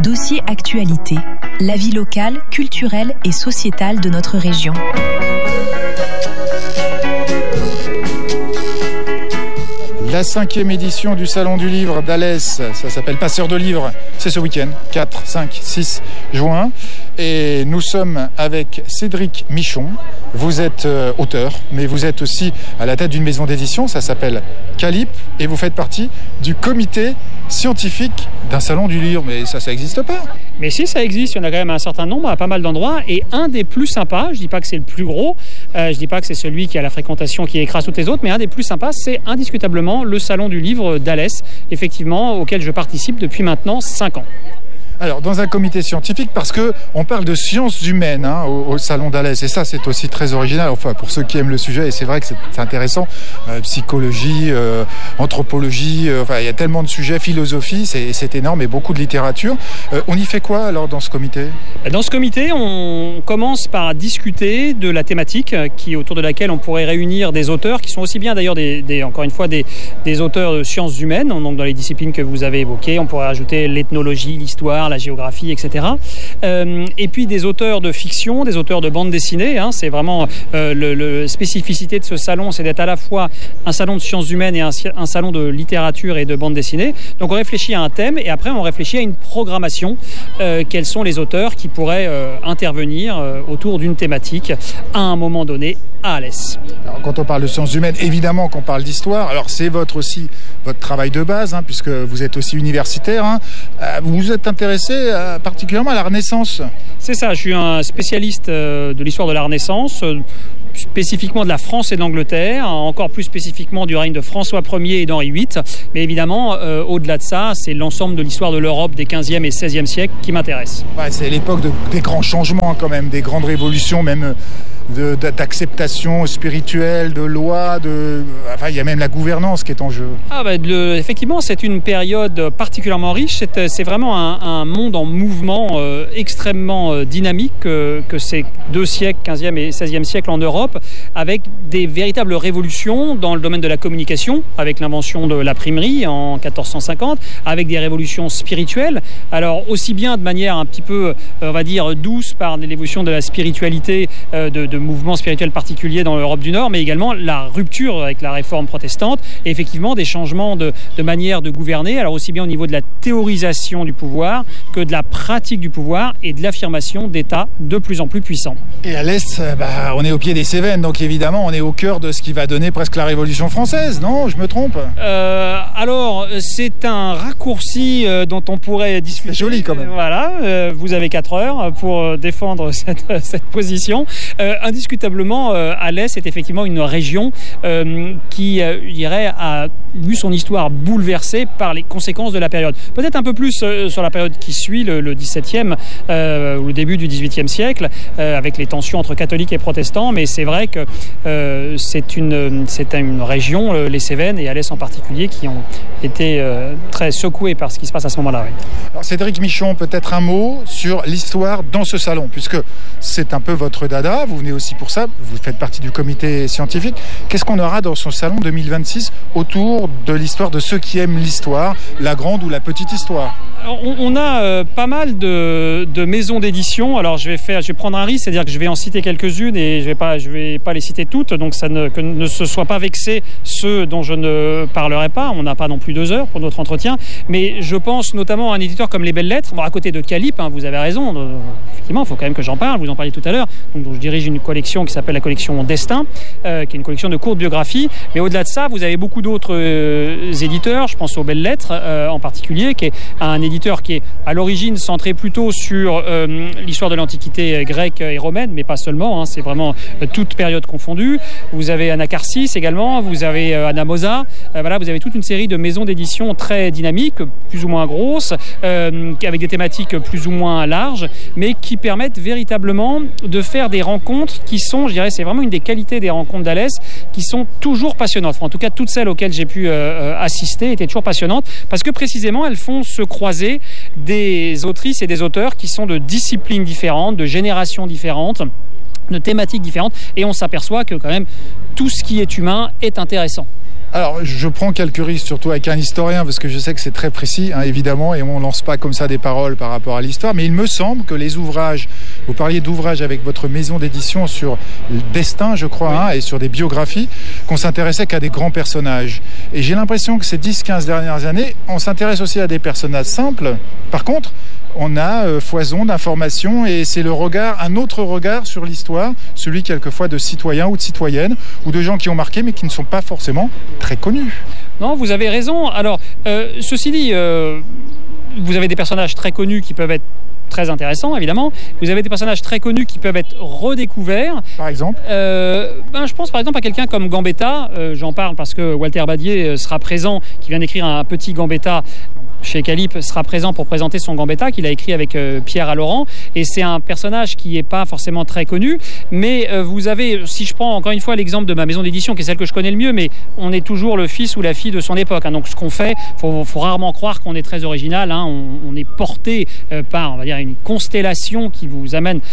Dossier Actualité, la vie locale, culturelle et sociétale de notre région. La 5e édition du Salon du Livre d'Alès, ça s'appelle Passeur de Livres, c'est ce week-end, 4, 5, 6 juin. Et nous sommes avec Cédric Michon. Vous êtes auteur, mais vous êtes aussi à la tête d'une maison d'édition, ça s'appelle Calip, et vous faites partie du comité scientifique d'un Salon du Livre. Mais ça n'existe pas. Mais si, ça existe, il y en a quand même un certain nombre, à pas mal d'endroits, et un des plus sympas, je ne dis pas que c'est le plus gros, je ne dis pas que c'est celui qui a la fréquentation qui écrase toutes les autres, mais un des plus sympas, c'est indiscutablement le Salon du Livre d'Alès, effectivement, auquel je participe depuis maintenant 5 ans. Alors, dans un comité scientifique, parce qu'on parle de sciences humaines au Salon d'Alès, et ça, c'est aussi très original, enfin, pour ceux qui aiment le sujet, et c'est vrai que c'est intéressant, psychologie, anthropologie, il y a tellement de sujets, philosophie, c'est énorme, et beaucoup de littérature. On y fait quoi, alors, dans ce comité ? Dans ce comité, on commence par discuter de la thématique autour de laquelle on pourrait réunir des auteurs, qui sont aussi bien, d'ailleurs, encore une fois, des auteurs de sciences humaines, donc dans les disciplines que vous avez évoquées, on pourrait ajouter l'ethnologie, l'histoire, la géographie, etc. Et puis des auteurs de fiction, des auteurs de bande dessinée. C'est vraiment la spécificité de ce salon, c'est d'être à la fois un salon de sciences humaines et un salon de littérature et de bande dessinée. Donc on réfléchit à un thème et après on réfléchit à une programmation. Quels sont les auteurs qui pourraient intervenir autour d'une thématique à un moment donné à Alès. Alors, quand on parle de sciences humaines, évidemment qu'on parle d'histoire. Alors c'est aussi votre travail de base, puisque vous êtes aussi universitaire. Vous vous êtes intéressé particulièrement à la Renaissance. C'est ça, je suis un spécialiste de l'histoire de la Renaissance, spécifiquement de la France et de l'Angleterre, encore plus spécifiquement du règne de François Ier et d'Henri VIII. Mais évidemment, au-delà de ça, c'est l'ensemble de l'histoire de l'Europe des 15e et 16e siècles qui m'intéresse. Ouais, c'est l'époque des grands changements quand même, des grandes révolutions, même d'acceptation spirituelle, de loi, il y a même la gouvernance qui est en jeu. Effectivement, c'est une période particulièrement riche. C'est vraiment un monde en mouvement extrêmement dynamique que ces 2 siècles, 15e et 16e siècle en Europe, avec des véritables révolutions dans le domaine de la communication, avec l'invention de l'imprimerie en 1450, avec des révolutions spirituelles. Alors, aussi bien de manière un petit peu, on va dire, douce par l'évolution de la spiritualité, de mouvements spirituels particuliers dans l'Europe du Nord, mais également la rupture avec la réforme protestante et effectivement des changements de manière de gouverner, alors aussi bien au niveau de la théorisation du pouvoir que de la pratique du pouvoir et de l'affirmation d'États de plus en plus puissants. Et à l'Est, on est au pied des Cévennes, donc évidemment on est au cœur de ce qui va donner presque la Révolution française, non ? Je me trompe ? Alors, c'est un raccourci dont on pourrait discuter. C'est joli quand même. Vous avez 4 heures pour défendre cette position. Indiscutablement, Alès est effectivement une région qui, je dirais, a vu son histoire bouleversée par les conséquences de la période. Peut-être un peu plus sur la période qui suit, le XVIIe ou le début du XVIIIe siècle, avec les tensions entre catholiques et protestants, mais c'est vrai que c'est une région, les Cévennes et Alès en particulier, qui ont été très secoués par ce qui se passe à ce moment-là. Oui. Alors Cédric Michon, peut-être un mot sur l'histoire dans ce salon, puisque c'est un peu votre dada, vous venez aussi pour ça, vous faites partie du comité scientifique. Qu'est-ce qu'on aura dans ce salon 2026 autour de l'histoire de ceux qui aiment l'histoire, la grande ou la petite histoire ? On a pas mal de maisons d'édition. Alors je vais prendre un risque, c'est-à-dire que je vais en citer quelques-unes et je vais pas les citer toutes, donc que ne se soient pas vexés ceux dont je ne parlerai pas. On n'a pas non plus 2 heures pour notre entretien, mais je pense notamment à un éditeur comme Les Belles Lettres. Bon, à côté de Calip, vous avez raison. Effectivement, il faut quand même que j'en parle. Vous en parliez tout à l'heure. Donc je dirige une collection qui s'appelle la collection Destin, qui est une collection de courtes biographies. Mais au-delà de ça, vous avez beaucoup d'autres éditeurs. Je pense aux Belles Lettres en particulier, qui est un éditeur qui est à l'origine centré plutôt sur l'histoire de l'Antiquité grecque et romaine, mais pas seulement, c'est vraiment toute période confondue. Vous avez Anacarsis également, vous avez Anamosa, vous avez toute une série de maisons d'édition très dynamiques, plus ou moins grosses, avec des thématiques plus ou moins larges, mais qui permettent véritablement de faire des rencontres qui sont, je dirais, c'est vraiment une des qualités des rencontres d'Alès, qui sont toujours passionnantes. Enfin, en tout cas, toutes celles auxquelles j'ai pu assister étaient toujours passionnantes, parce que précisément, elles font se croiser des autrices et des auteurs qui sont de disciplines différentes, de générations différentes, de thématiques différentes, et on s'aperçoit que quand même tout ce qui est humain est intéressant. Alors, je prends quelques risques, surtout avec un historien, parce que je sais que c'est très précis, évidemment, et on ne lance pas comme ça des paroles par rapport à l'histoire, mais il me semble que les ouvrages, vous parliez d'ouvrages avec votre maison d'édition sur le destin, je crois, et sur des biographies, qu'on s'intéressait qu'à des grands personnages. Et j'ai l'impression que ces 10-15 dernières années, on s'intéresse aussi à des personnages simples. Par contre, on a foison d'informations et c'est un autre regard sur l'histoire, celui quelquefois de citoyens ou de citoyennes ou de gens qui ont marqué mais qui ne sont pas forcément très connus. Non, vous avez raison. Alors, ceci dit, vous avez des personnages très connus qui peuvent être très intéressants, évidemment. Vous avez des personnages très connus qui peuvent être redécouverts. Par exemple je pense par exemple à quelqu'un comme Gambetta. J'en parle parce que Walter Badier sera présent, qui vient d'écrire un petit Gambetta chez Calippe, sera présent pour présenter son Gambetta qu'il a écrit avec Pierre Allaurent, et c'est un personnage qui n'est pas forcément très connu, mais vous avez, si je prends encore une fois l'exemple de ma maison d'édition qui est celle que je connais le mieux, mais on est toujours le fils ou la fille de son époque, donc ce qu'on fait, faut rarement croire qu'on est très original, on est porté par, on va dire, une constellation qui vous amène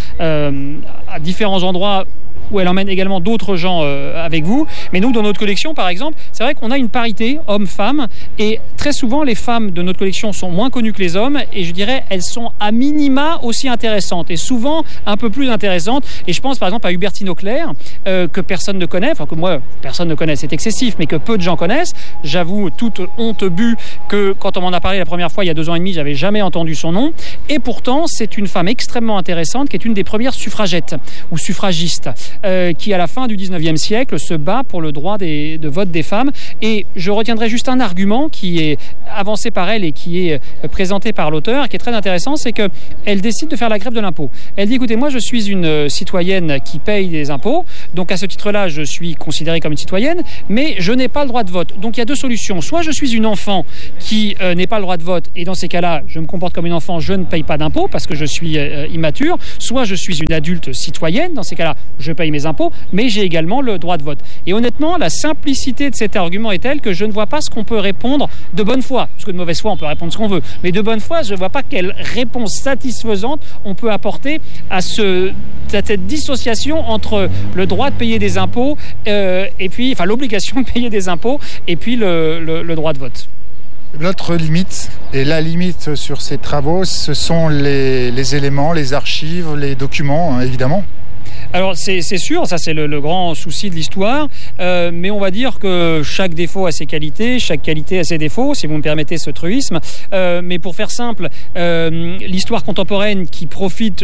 à différents endroits où elle emmène également d'autres gens avec vous. Mais nous, dans notre collection, par exemple, c'est vrai qu'on a une parité homme-femme, et très souvent, les femmes de notre collection sont moins connues que les hommes, et je dirais, elles sont à minima aussi intéressantes, et souvent un peu plus intéressantes. Et je pense par exemple à Hubertine Auclair, que personne ne connaît, enfin que moi, personne ne connaît, c'est excessif, mais que peu de gens connaissent. J'avoue, toute honte bue, que quand on m'en a parlé la première fois, il y a 2 ans et demi, j'avais jamais entendu son nom. Et pourtant, c'est une femme extrêmement intéressante, qui est une des premières suffragettes, ou suffragistes, qui à la fin du 19e siècle se bat pour le droit de vote des femmes. Et je retiendrai juste un argument qui est avancé par elle et qui est présenté par l'auteur, qui est très intéressant, c'est qu'elle décide de faire la grève de l'impôt. Elle dit, écoutez, moi je suis une citoyenne qui paye des impôts, donc à ce titre-là je suis considérée comme une citoyenne, mais je n'ai pas le droit de vote. Donc il y a 2 solutions. Soit je suis une enfant qui n'est pas le droit de vote, et dans ces cas-là je me comporte comme une enfant, je ne paye pas d'impôts parce que je suis immature. Soit je suis une adulte citoyenne, dans ces cas-là je paye mes impôts, mais j'ai également le droit de vote. Et honnêtement, la simplicité de cet argument est telle que je ne vois pas ce qu'on peut répondre de bonne foi, parce que de mauvaise foi on peut répondre ce qu'on veut, mais de bonne foi je ne vois pas quelle réponse satisfaisante on peut apporter à cette dissociation entre le droit de payer des impôts et puis, enfin l'obligation de payer des impôts et puis le droit de vote. Notre limite, et la limite sur ces travaux, ce sont les éléments, les archives, les documents, évidemment. Alors c'est sûr, ça c'est le grand souci de l'histoire, mais on va dire que chaque défaut a ses qualités, chaque qualité a ses défauts, si vous me permettez ce truisme. Mais pour faire simple, l'histoire contemporaine qui profite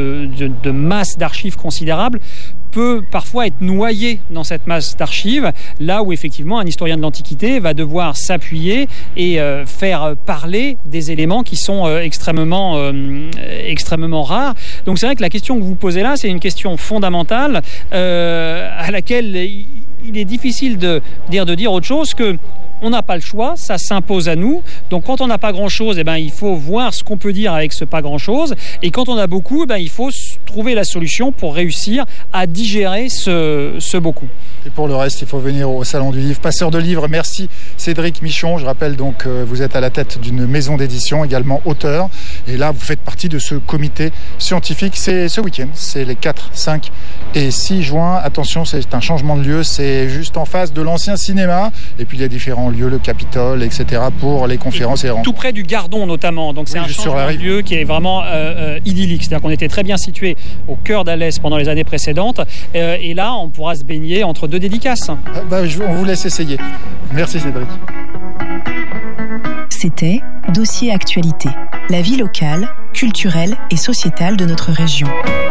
de masses d'archives considérables peut parfois être noyé dans cette masse d'archives, là où effectivement un historien de l'Antiquité va devoir s'appuyer et faire parler des éléments qui sont extrêmement rares. Donc c'est vrai que la question que vous posez là, c'est une question fondamentale à laquelle il est difficile de dire autre chose que on n'a pas le choix, ça s'impose à nous. Donc quand on n'a pas grand-chose, il faut voir ce qu'on peut dire avec ce pas grand-chose. Et quand on a beaucoup, il faut trouver la solution pour réussir à digérer ce beaucoup. Et pour le reste, il faut venir au Salon du Livre. Passeur de livres, merci Cédric Michon. Je rappelle donc que vous êtes à la tête d'une maison d'édition, également auteur. Et là, vous faites partie de ce comité scientifique. C'est ce week-end, c'est les 4, 5 et 6 juin. Attention, c'est un changement de lieu. C'est juste en face de l'ancien cinéma. Et puis il y a différents lieux, le Capitole, etc. pour les conférences et rencontres. Tout près du Gardon notamment. Donc c'est un changement de lieu qui est vraiment idyllique. C'est-à-dire qu'on était très bien situé au cœur d'Alès pendant les années précédentes. Et là, on pourra se baigner entre 2 dédicaces. On vous laisse essayer. Merci Cédric. C'était Dossier Actualité, la vie locale, culturelle et sociétale de notre région.